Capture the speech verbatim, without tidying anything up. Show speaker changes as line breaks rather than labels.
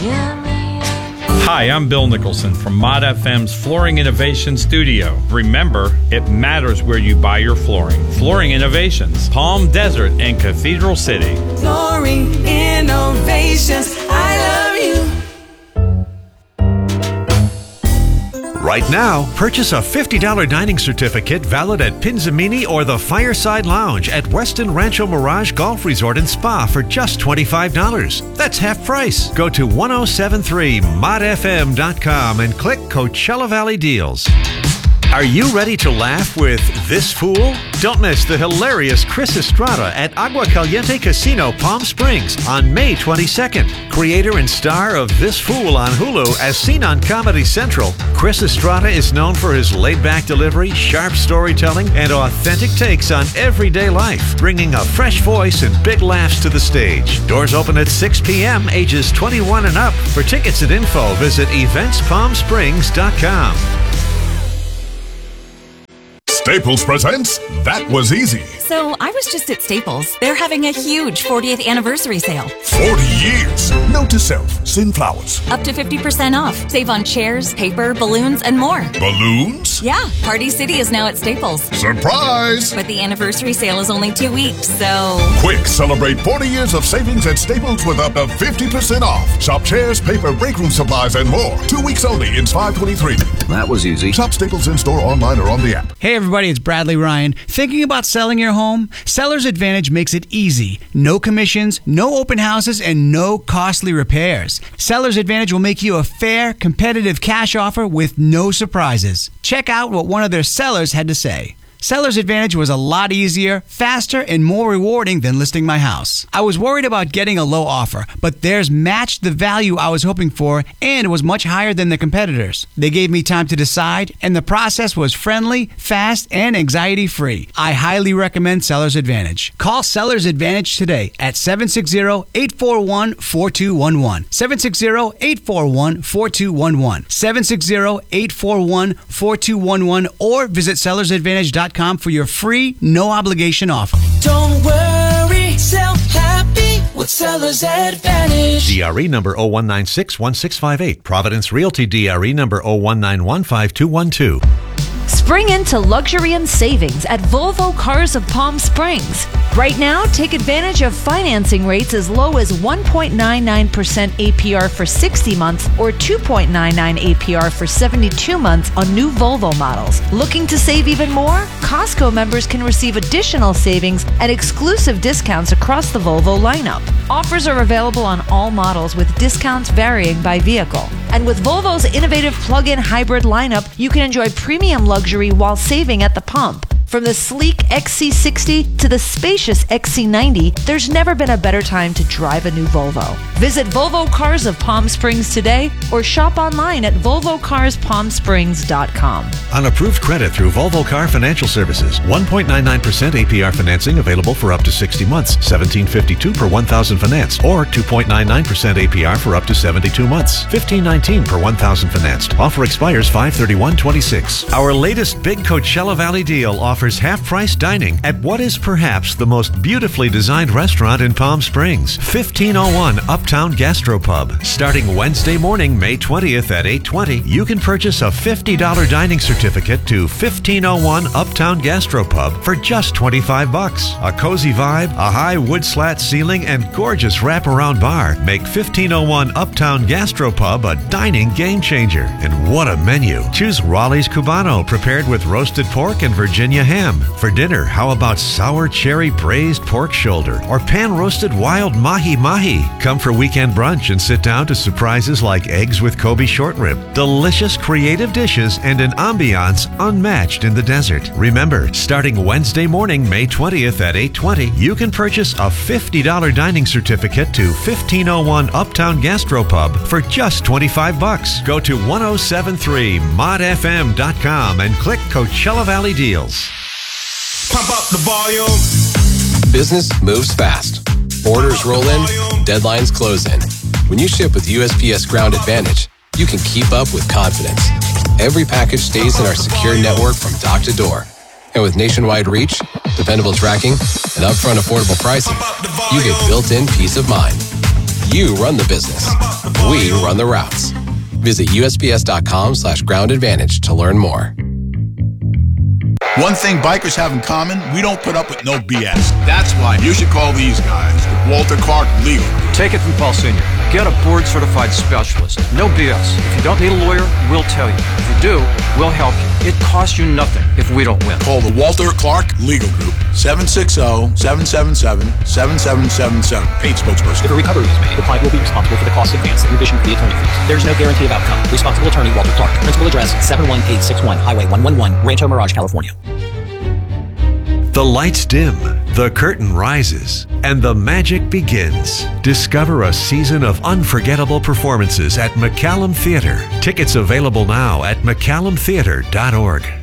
Hi, I'm Bill Nicholson from Mod F M's Flooring Innovation Studio. Remember, it matters where you buy your flooring. Flooring Innovations, Palm Desert and Cathedral City.
Flooring Innovations, I love you.
Right now, purchase a fifty dollars dining certificate valid at Pinzamini or the Fireside Lounge at Westin Rancho Mirage Golf Resort and Spa for just twenty-five dollars. That's half price. Go to ten seventy-three mod f m dot com and click Coachella Valley Deals. Are you ready to laugh with This Fool? Don't miss the hilarious Chris Estrada at Agua Caliente Casino, Palm Springs on May twenty-second. Creator and star of This Fool on Hulu, as seen on Comedy Central, Chris Estrada is known for his laid-back delivery, sharp storytelling, and authentic takes on everyday life, bringing a fresh voice and big laughs to the stage. Doors open at six p.m., ages twenty-one and up. For tickets and info, visit events palm springs dot com.
Staples presents That Was Easy.
So I was just at Staples. They're having a huge fortieth anniversary sale.
forty years. Note to self, send flowers.
Up to fifty percent off. Save on chairs, paper, balloons, and more.
Balloons?
Yeah, Party City is now at Staples.
Surprise!
But the anniversary sale is only two weeks, so...
Quick, celebrate forty years of savings at Staples with up to fifty percent off. Shop chairs, paper, break room supplies, and more. Two weeks only in five twenty-three.
That was easy.
Shop Staples in-store, online, or on the app.
Hey everybody, it's Bradley Ryan. Thinking about selling your home? Seller's Advantage makes it easy. No commissions, no open houses, and no costly repairs. Seller's Advantage will make you a fair, competitive cash offer with no surprises. Check out what one of their sellers had to say. Seller's Advantage was a lot easier, faster, and more rewarding than listing my house. I was worried about getting a low offer, but theirs matched the value I was hoping for and was much higher than the competitors. They gave me time to decide, and the process was friendly, fast, and anxiety-free. I highly recommend Seller's Advantage. Call Seller's Advantage today at seven six zero, eight four one, four two one one. seven six zero, eight four one, four two one one. seven six zero, eight four one, four two one one or visit sellers advantage dot com for your free, no obligation offer.
Don't worry, sell happy with Seller's Advantage.
D R E number zero one nine six one six five eight. Providence Realty D R E number zero one nine one five two one two.
Spring into luxury and savings at Volvo Cars of Palm Springs. Right now, take advantage of financing rates as low as one point nine nine percent A P R for sixty months or two point nine nine A P R for seventy-two months on new Volvo models. Looking to save even more? Costco members can receive additional savings and exclusive discounts across the Volvo lineup. Offers are available on all models with discounts varying by vehicle. And with Volvo's innovative plug-in hybrid lineup, you can enjoy premium luxury while saving at the pump. From the sleek X C sixty to the spacious X C ninety, there's never been a better time to drive a new Volvo. Visit Volvo Cars of Palm Springs today or shop online at volvo cars palm springs dot com.
On approved credit through Volvo Car Financial Services. one point nine nine percent A P R financing available for up to sixty months. seventeen fifty-two per one thousand financed. Or two point nine nine percent A P R for up to seventy-two months. fifteen nineteen per one thousand financed. Offer expires five thirty-one twenty-six. Our latest big Coachella Valley deal offers half-price dining at what is perhaps the most beautifully designed restaurant in Palm Springs, fifteen oh one Uptown Gastropub. Starting Wednesday morning, May twentieth at eight twenty, you can purchase a fifty dollars dining certificate to fifteen oh one Uptown Gastropub for just twenty-five bucks. A cozy vibe, a high wood slat ceiling, and gorgeous wraparound bar make fifteen oh one Uptown Gastropub a dining game changer. And what a menu! Choose Raleigh's Cubano, prepared with roasted pork and Virginia ham. For dinner, how about sour cherry braised pork shoulder or pan-roasted wild mahi-mahi? Come for weekend brunch and sit down to surprises like eggs with Kobe short rib. Delicious, creative dishes and an ambiance unmatched in the desert. Remember, starting Wednesday morning, May twentieth at eight twenty, you can purchase a fifty dollars dining certificate to fifteen oh one Uptown Gastropub for just twenty-five bucks. Go to ten seventy-three mod f m dot com and click Coachella Valley Deals.
Pump up the volume.
Business moves fast. Orders roll in, deadlines close in. When you ship with U S P S Ground Advantage, you can keep up with confidence. Every package stays in our secure network from dock to door. And with nationwide reach, dependable tracking, and upfront affordable pricing, you get built-in peace of mind. You run the business. We run the routes. Visit usps.com slash ground advantage to learn more.
One thing bikers have in common, we don't put up with no B S. That's why you should call these guys, the Walter Clark Legal.
Take it from Paul Senior Get a board-certified specialist. No B S. If you don't need a lawyer, we'll tell you. If you do, we'll help you. It costs you nothing if we don't win.
Call the Walter Clark Legal Group, seven six zero, seven seven seven, seven seven seven seven. Paid spokesperson.
If a recovery is made, the client will be responsible for the cost advance and revision for the attorney fees. There is no guarantee of outcome. Responsible attorney Walter Clark. Principal address seven one eight six one Highway one eleven, Rancho Mirage, California.
The lights dim, the curtain rises, and the magic begins. Discover a season of unforgettable performances at McCallum Theater. Tickets available now at mccallum theater dot org.